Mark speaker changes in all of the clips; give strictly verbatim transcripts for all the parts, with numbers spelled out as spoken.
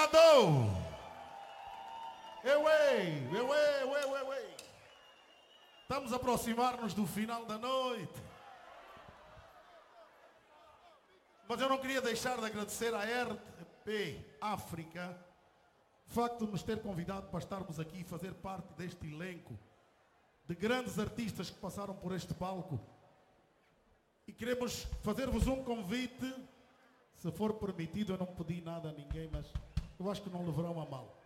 Speaker 1: Obrigado! Eu, ei, eu, ei, eu, ei, eu, ei. Estamos a aproximar-nos do final da noite. Mas eu não queria deixar de agradecer à R T P África o facto de nos ter convidado para estarmos aqui e fazer parte deste elenco de grandes artistas que passaram por este palco. E queremos fazer-vos um convite. Se for permitido, eu não pedi nada a ninguém, mas eu acho que não levarão a mal.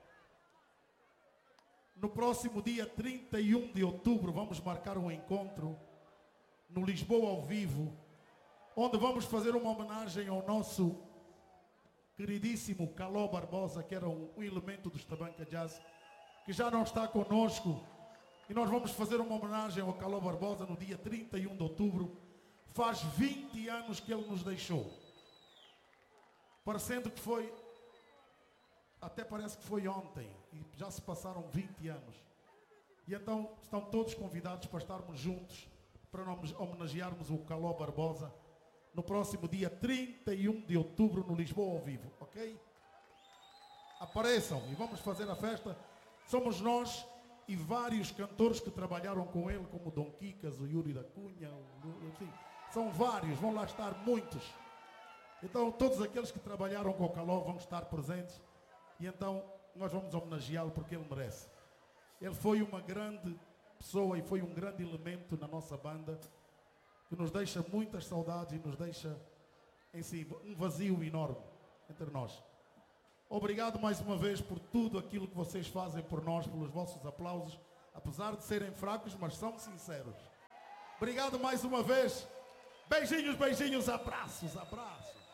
Speaker 1: No próximo dia trinta e um de outubro vamos marcar um encontro no Lisboa ao vivo, onde vamos fazer uma homenagem ao nosso queridíssimo Caló Barbosa, que era um, um elemento dos Tabanca Jazz, que já não está conosco. E nós vamos fazer uma homenagem ao Caló Barbosa no dia trinta e um de outubro. Faz vinte anos que ele nos deixou. Parecendo que foi, até parece que foi ontem, e já se passaram vinte anos. E então estão todos convidados para estarmos juntos, para homenagearmos o Caló Barbosa, no próximo dia trinta e um de outubro no Lisboa ao vivo, ok? Apareçam e vamos fazer a festa. Somos nós e vários cantores que trabalharam com ele, como o Dom Quicas, o Yuri da Cunha, o, enfim, são vários, vão lá estar muitos. Então todos aqueles que trabalharam com o Caló vão estar presentes e então nós vamos homenageá-lo porque ele merece. Ele foi uma grande pessoa e foi um grande elemento na nossa banda, que nos deixa muitas saudades e nos deixa em si um vazio enorme entre nós. Obrigado mais uma vez por tudo aquilo que vocês fazem por nós, pelos vossos aplausos, apesar de serem fracos, mas são sinceros. Obrigado mais uma vez. Beijinhos, beijinhos, abraços, abraços.